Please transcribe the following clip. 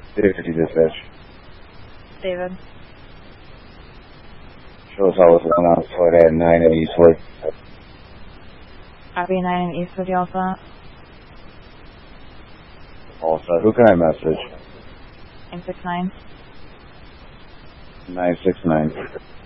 50 dispatch. David. Show us all what's going on foot at 9 in Eastwood. Copy 9 in Eastwood, you all set? All set. Who can I message? 969. 969.